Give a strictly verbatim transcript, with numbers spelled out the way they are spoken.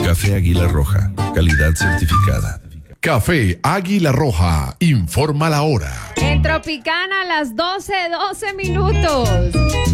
Café Águila Roja, calidad certificada. Café Águila Roja, informa la hora. En Tropicana, a las doce, doce minutos.